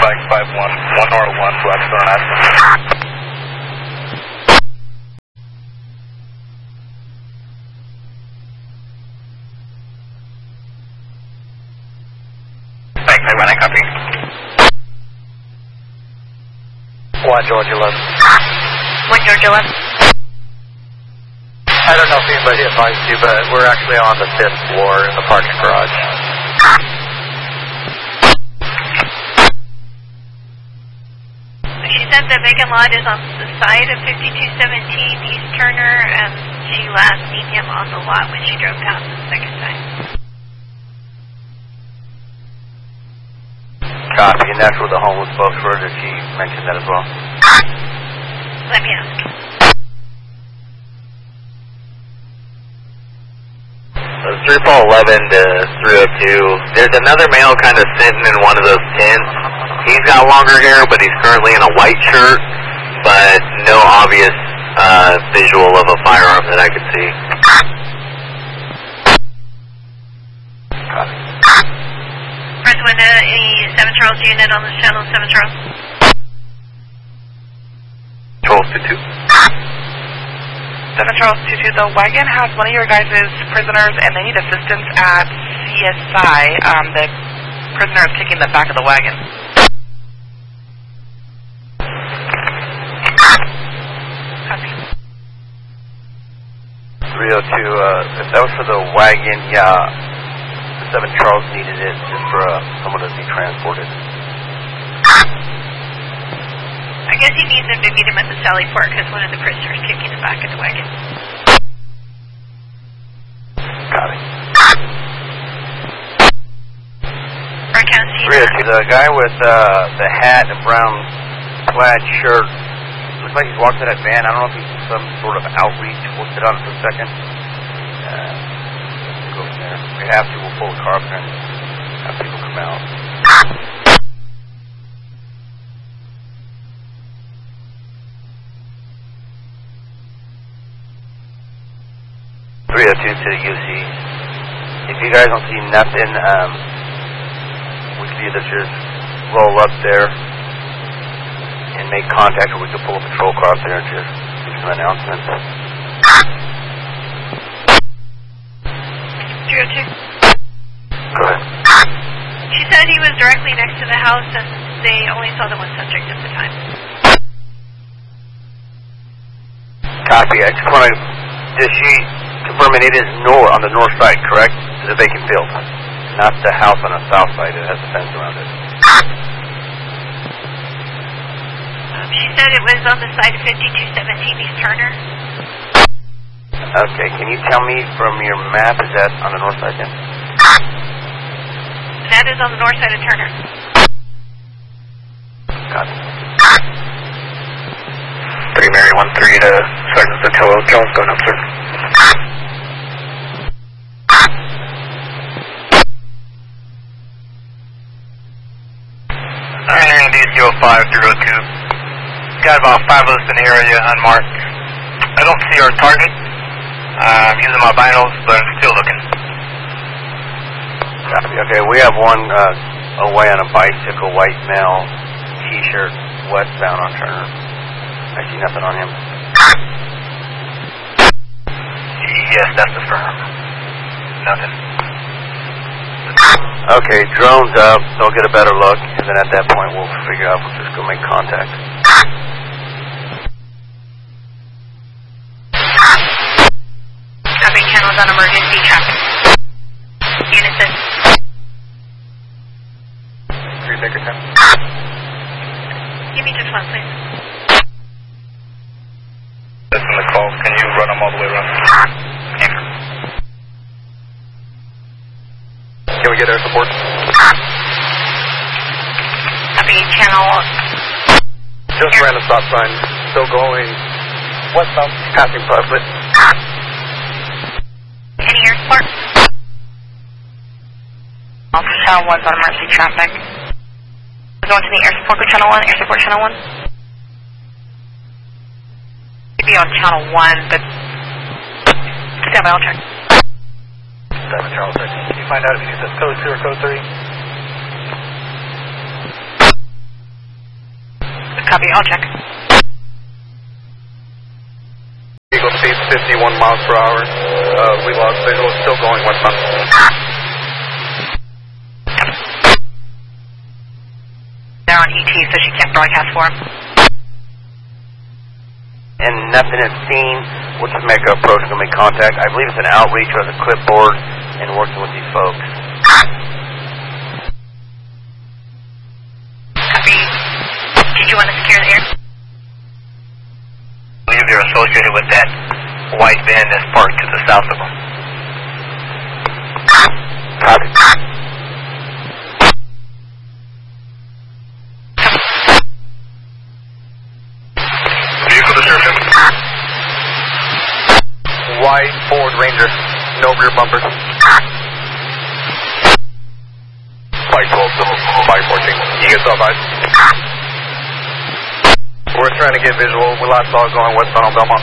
flag 5-1, 1 North 1, Blackstone Aspen. Thanks, I want to copy. 1 Georgia 11. 1 Georgia 11. I don't know if anybody advised you, but we're actually on the 5th floor in the parking garage. She said the vacant lot is on the side of 5217 East Turner, and she last seen him on the lot when she drove past the second time. Copy, and that's where the homeless folks were. Did she mention that as well? Let me ask. So 3 Paul 11 to 302. There's another male kind of sitting in one of those tents. He's got longer hair, but he's currently in a white shirt, but no obvious visual of a firearm that I could see. Copy. First one, any 7 Charles unit on the channel, 7 Charles. Charles 22. 7 Charles 22, the wagon has one of your guys' prisoners and they need assistance at CSI. The prisoner is kicking the back of the wagon. Copy. 302, if that was for the wagon, yeah, 7 Charles needed it just for someone to be transported. I guess he needs him to meet him at the Sally Port because one of the prisoners kicking the back of the wagon. Got it. I can't see that. The guy with the hat and brown plaid shirt, looks like he's walked to that van. I don't know if he's some sort of outreach. We'll sit on it for a second. Go from there. If we have to, we'll pull the car up and have people come out. 302 to the UC. If you guys don't see nothing, we could either just roll up there and make contact, or we could pull a patrol car up there and just do some announcements. 302. Go ahead. She said he was directly next to the house and they only saw the one subject at the time. Copy. I just want to, does she confirm it is on the north side, correct? The vacant field. Not the house on the south side. It has a fence around it. She said it was on the side of 5217 East Turner. Okay, can you tell me from your map, is that on the north side then? That is on the north side of Turner. Got it. 3 Mary 13 to Sergeant Sotelo. Charles going up, sir. And DC-05 302. Got about 5 of us in the area unmarked. I don't see our target. I'm using my binos, but I'm still looking. Copy. Okay, we have one away on a bicycle, white male, t-shirt, westbound on Turner. I see nothing on him. Yes, that's the firm. Nothing. Okay, drone's up. They'll get a better look, and then at that point we'll figure out if we'll just go make contact. Copy, channels on emergency traffic. Unison. 3 Baker 10. Give me just one, please. That's in the call. Can you run them all the way around? Can we get air support? Copy, channel. Just ran a stop sign. Still going westbound. Passing Buzzlet. Any air support? Also, channel 1's on emergency traffic. Going to the air support with channel 1, air support channel 1. You'd be on channel 1, but stand by, I'll check. 7 Charles 13. Can you find out if he says code 2 or code 3? Copy, I'll check. Eagle speed 51 miles per hour. We lost visual, still going westbound. They're on ET, so she can't broadcast for him. And nothing is seen. We'll just make an approach and make contact. I believe it's an outreach with a clipboard and working with these folks. Copy. Did you want to secure the air? I believe they're associated with that white van that's parked to the south of them. Copy. Vehicle description. White Ford Ranger, no rear bumpers. Bike 12, bike 14. You get somebody. We're trying to get visual. We lost all going westbound on Belmont.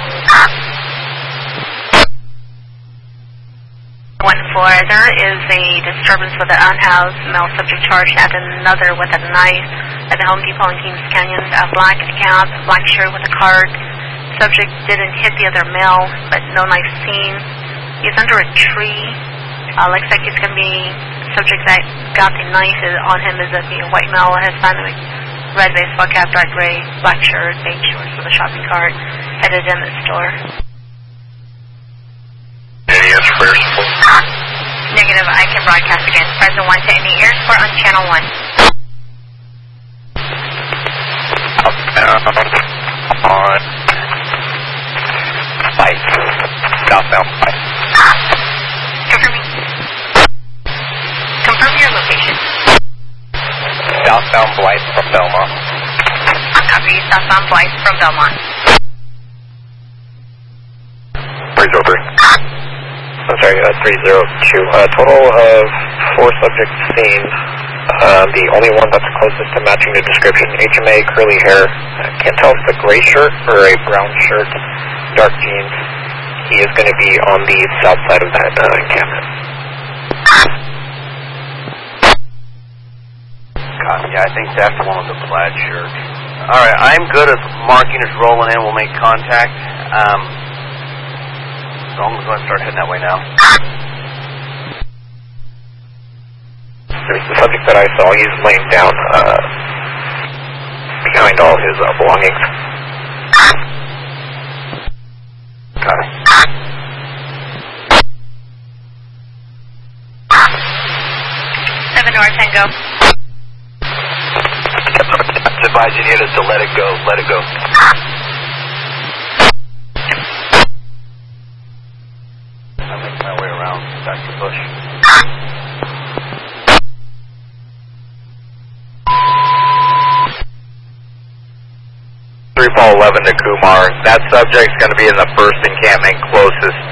1-4, there is a disturbance with an unhoused male subject charged at another with a knife at the Home Depot in Kings Canyon. Black cap, black shirt with a card. Subject didn't hit the other male, but no knife seen. He's under a tree. Looks like it's going to be subject that got the knife on him is a white male, Hispanic, red baseball cap, dark gray, black shirt, beige shorts with a shopping cart, headed in the store. Any answer for air support? Negative, I can broadcast again. Present 1 to any air support on channel 1. On Bike. Southbound Bike. Confirming. Confirm your location. Southbound Blythe from Belmont. Copy, southbound Blythe from Belmont. 303. I'm sorry, 302. Total of 4 subjects seen. The only one that's closest to matching the description, HMA, curly hair. Can't tell if it's a gray shirt or a brown shirt, dark jeans. He is going to be on the south side of that encampment. Yeah, I think that's the one with the plaid shirt. All right, I'm good as marking is rolling in. We'll make contact. So I'm going to start heading that way now. There's the subject that I saw. He's laying down behind all his belongings. Got it. 7 North Tango. Advise you need us to let it go. Let it go. I'm making my way around back to Bush. Paul 11 to Kumar. That subject's going to be in the first encampment closest